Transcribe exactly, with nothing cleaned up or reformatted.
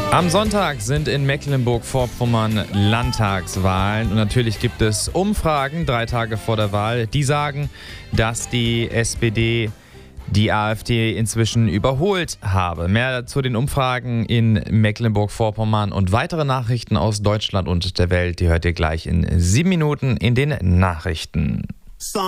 Am Sonntag sind in Mecklenburg-Vorpommern Landtagswahlen und natürlich gibt es Umfragen drei Tage vor der Wahl, die sagen, dass die S P D die AfD inzwischen überholt habe. Mehr zu den Umfragen in Mecklenburg-Vorpommern und weitere Nachrichten aus Deutschland und der Welt, die hört ihr gleich in sieben Minuten in den Nachrichten.